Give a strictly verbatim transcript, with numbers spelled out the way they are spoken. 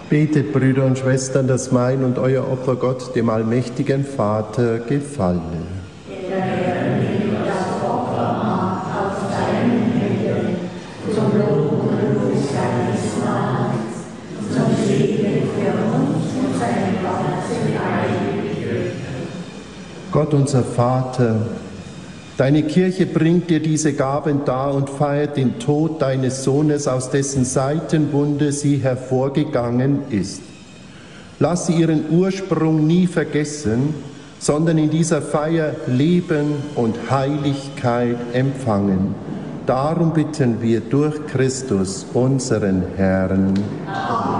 Betet, Brüder und Schwestern, dass mein und euer Opfer Gott, dem allmächtigen Vater, gefalle. Der Herr nehme das Opfermaß aus deinen Händen, zum Lob und Ruhm seines Namens, zum Segen für uns und seine ganze Heilige. Gott, unser Vater, deine Kirche bringt dir diese Gaben dar und feiert den Tod deines Sohnes, aus dessen Seitenwunde sie hervorgegangen ist. Lass sie ihren Ursprung nie vergessen, sondern in dieser Feier Leben und Heiligkeit empfangen. Darum bitten wir durch Christus, unseren Herrn. Amen.